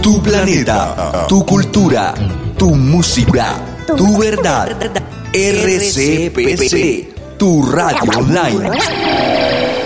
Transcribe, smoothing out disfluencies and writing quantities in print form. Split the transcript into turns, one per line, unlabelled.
Tu planeta, tu cultura, tu música, tu verdad. RCPC, tu radio online.